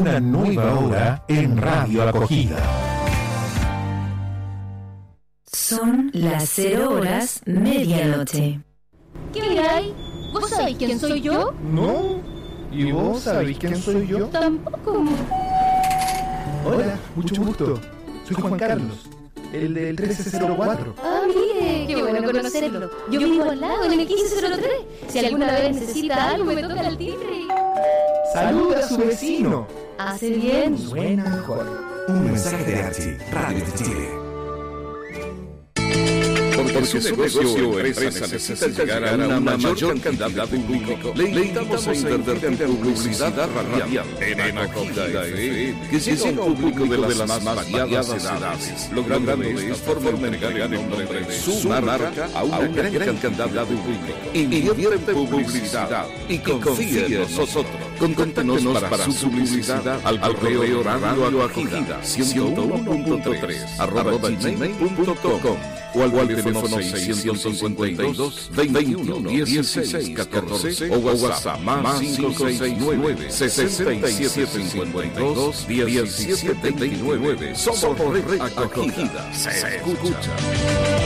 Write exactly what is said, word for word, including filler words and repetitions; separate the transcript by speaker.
Speaker 1: una nueva hora en Radio Acogida.
Speaker 2: Son las cero horas medianoche.
Speaker 3: ¿Qué hay? ¿Vos sabéis quién soy yo?
Speaker 4: No. ¿Y vos sabéis quién soy yo?
Speaker 3: Tampoco.
Speaker 4: Hola, mucho gusto. Soy Juan Carlos, el del trece cero cuatro.
Speaker 3: Ah, mire, qué bueno conocerlo. Yo vivo al lado, en el quince cero tres. Si alguna vez necesita algo, me toca el timbre.
Speaker 4: ¡Saluda a su vecino!
Speaker 3: Hace bien.
Speaker 4: Suena mejor.
Speaker 1: Un mensaje de Archie, Radio de Chile.
Speaker 5: Porque su negocio o empresa necesita llegar a una mayor cantidad de público, le invitamos a invertir en publicidad radial en Acogida F M, que llega a un público de las más variadas edades, logrando de esta forma entregar el nombre de su marca a una gran cantidad de público. Invierte en publicidad y confíe en nosotros. Contáctenos para su publicidad al correo Radio Acogida ciento uno punto tres arroba gmail punto com o al teléfono seiscientos cincuenta y dos, veintiuno, dieciséis, catorce o WhatsApp más cinco seis nueve, sesenta y siete cincuenta y dos, diecisiete veintinueve. Somos Red Acogida. Se escucha.